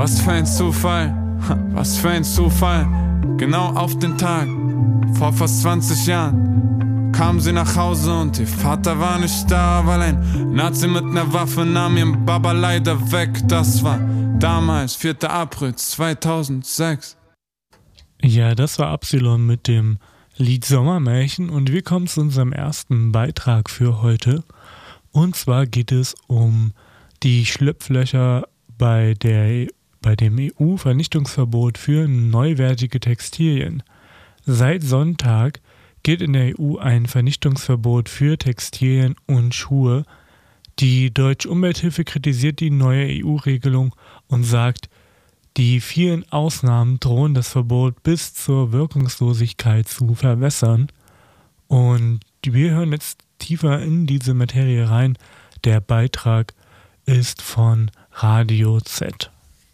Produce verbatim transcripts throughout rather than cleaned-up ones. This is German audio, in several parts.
Was für ein Zufall, was für ein Zufall. Genau auf den Tag, vor fast zwanzig Jahren, kam sie nach Hause und ihr Vater war nicht da, weil ein Nazi mit ner Waffe nahm ihren Baba leider weg. Das war damals, vierter April zweitausendsechs. Ja, das war Absilon mit dem Lied Sommermärchen und wir kommen zu unserem ersten Beitrag für heute. Und zwar geht es um die Schlupflöcher bei, der, bei dem E U-Vernichtungsverbot für neuwertige Textilien. Seit Sonntag gilt in der E U ein Vernichtungsverbot für Textilien und Schuhe. Die Deutsche Umwelthilfe kritisiert die neue E U-Regelung und sagt, die vielen Ausnahmen drohen das Verbot bis zur Wirkungslosigkeit zu verwässern. Und wir hören jetzt tiefer in diese Materie rein. Der Beitrag ist von Radio Z.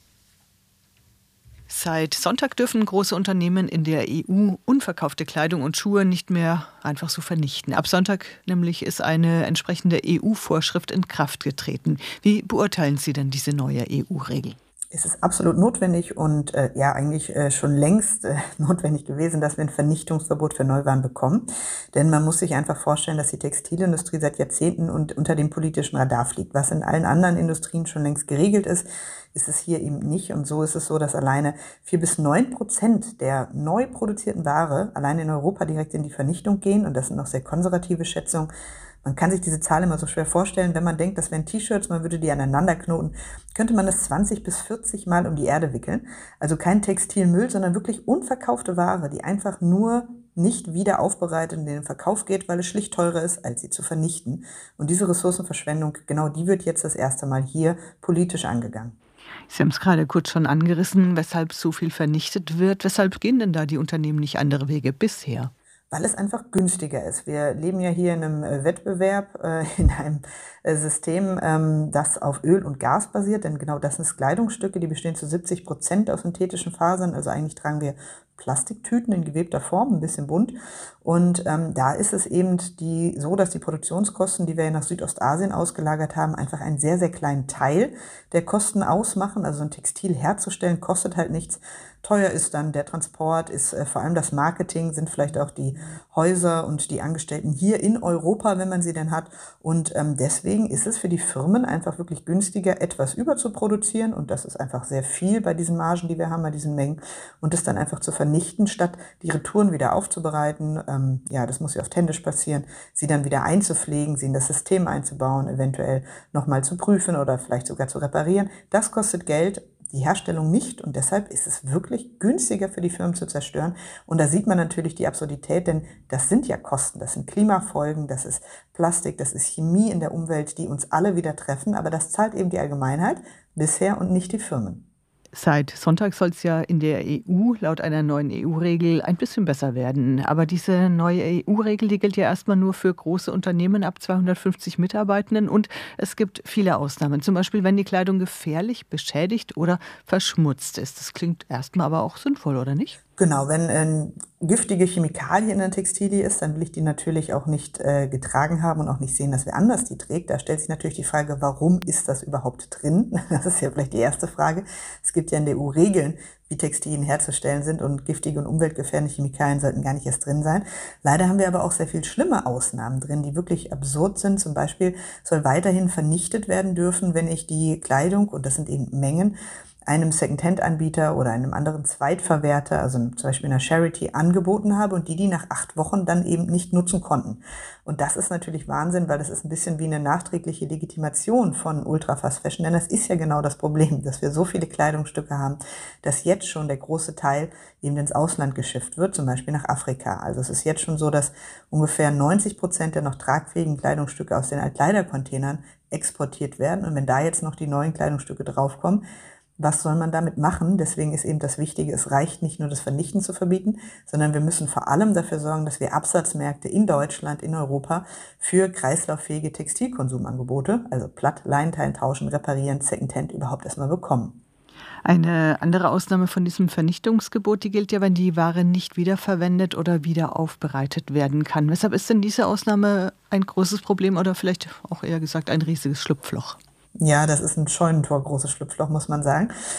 Seit Sonntag dürfen große Unternehmen in der E U unverkaufte Kleidung und Schuhe nicht mehr einfach so vernichten. Ab Sonntag nämlich ist eine entsprechende E U-Vorschrift in Kraft getreten. Wie beurteilen Sie denn diese neue E U-Regel? Es ist absolut notwendig und äh, ja eigentlich äh, schon längst äh, notwendig gewesen, dass wir ein Vernichtungsverbot für Neuwaren bekommen. Denn man muss sich einfach vorstellen, dass die Textilindustrie seit Jahrzehnten und unter dem politischen Radar fliegt. Was in allen anderen Industrien schon längst geregelt ist, ist es hier eben nicht. Und so ist es so, dass alleine vier bis neun Prozent der neu produzierten Ware allein in Europa direkt in die Vernichtung gehen. Und das sind noch sehr konservative Schätzungen. Man kann sich diese Zahl immer so schwer vorstellen, wenn man denkt, das wären T-Shirts, man würde die aneinander knoten, könnte man das zwanzig bis vierzig Mal um die Erde wickeln. Also kein Textilmüll, sondern wirklich unverkaufte Ware, die einfach nur nicht wieder aufbereitet und in den Verkauf geht, weil es schlicht teurer ist, als sie zu vernichten. Und diese Ressourcenverschwendung, genau die wird jetzt das erste Mal hier politisch angegangen. Sie haben es gerade kurz schon angerissen, weshalb so viel vernichtet wird. Weshalb gehen denn da die Unternehmen nicht andere Wege bisher? Weil es einfach günstiger ist. Wir leben ja hier in einem Wettbewerb, äh, in einem äh, System, ähm, das auf Öl und Gas basiert, denn genau das sind Kleidungsstücke, die bestehen zu siebzig Prozent aus synthetischen Fasern, also eigentlich tragen wir Plastiktüten in gewebter Form, ein bisschen bunt. Und ähm, da ist es eben die, so, dass die Produktionskosten, die wir ja nach Südostasien ausgelagert haben, einfach einen sehr, sehr kleinen Teil der Kosten ausmachen. Also ein Textil herzustellen kostet halt nichts. Teuer ist dann der Transport, ist äh, vor allem das Marketing, sind vielleicht auch die Häuser und die Angestellten hier in Europa, wenn man sie denn hat. Und ähm, deswegen ist es für die Firmen einfach wirklich günstiger, etwas überzuproduzieren. Und das ist einfach sehr viel bei diesen Margen, die wir haben, bei diesen Mengen. Und das dann einfach zu vernichten, statt die Retouren wieder aufzubereiten. Ähm, ja, das muss ja oft händisch passieren. Sie dann wieder einzupflegen, sie in das System einzubauen, eventuell nochmal zu prüfen oder vielleicht sogar zu reparieren. Das kostet Geld. Die Herstellung nicht und deshalb ist es wirklich günstiger für die Firmen zu zerstören. Und da sieht man natürlich die Absurdität, denn das sind ja Kosten, das sind Klimafolgen, das ist Plastik, das ist Chemie in der Umwelt, die uns alle wieder treffen, aber das zahlt eben die Allgemeinheit bisher und nicht die Firmen. Seit Sonntag soll es ja in der E U laut einer neuen E U-Regel ein bisschen besser werden. Aber diese neue E U-Regel, die gilt ja erstmal nur für große Unternehmen ab zweihundertfünfzig Mitarbeitenden und es gibt viele Ausnahmen. Zum Beispiel, wenn die Kleidung gefährlich, beschädigt oder verschmutzt ist. Das klingt erstmal aber auch sinnvoll, oder nicht? Genau, wenn äh, giftige Chemikalien in der Textilie ist, dann will ich die natürlich auch nicht äh, getragen haben und auch nicht sehen, dass wer anders die trägt. Da stellt sich natürlich die Frage, warum ist das überhaupt drin? Das ist ja vielleicht die erste Frage. Es gibt ja in der E U Regeln, wie Textilien herzustellen sind und giftige und umweltgefährdende Chemikalien sollten gar nicht erst drin sein. Leider haben wir aber auch sehr viel schlimme Ausnahmen drin, die wirklich absurd sind. Zum Beispiel soll weiterhin vernichtet werden dürfen, wenn ich die Kleidung, und das sind eben Mengen, einem Second-Hand-Anbieter oder einem anderen Zweitverwerter, also zum Beispiel einer Charity, angeboten habe und die die nach acht Wochen dann eben nicht nutzen konnten. Und das ist natürlich Wahnsinn, weil das ist ein bisschen wie eine nachträgliche Legitimation von Ultra-Fast Fashion, denn das ist ja genau das Problem, dass wir so viele Kleidungsstücke haben, dass jetzt schon der große Teil eben ins Ausland geschifft wird, zum Beispiel nach Afrika. Also es ist jetzt schon so, dass ungefähr neunzig Prozent der noch tragfähigen Kleidungsstücke aus den Altkleidercontainern exportiert werden. Und wenn da jetzt noch die neuen Kleidungsstücke draufkommen, was soll man damit machen? Deswegen ist eben das Wichtige, es reicht nicht nur das Vernichten zu verbieten, sondern wir müssen vor allem dafür sorgen, dass wir Absatzmärkte in Deutschland, in Europa für kreislauffähige Textilkonsumangebote, also platt, Leinenteilen tauschen, reparieren, Secondhand überhaupt erstmal bekommen. Eine andere Ausnahme von diesem Vernichtungsgebot, die gilt ja, wenn die Ware nicht wiederverwendet oder wieder aufbereitet werden kann. Weshalb ist denn diese Ausnahme ein großes Problem oder vielleicht auch eher gesagt ein riesiges Schlupfloch? Ja, das ist ein Scheunentor, großes Schlupfloch, muss man sagen.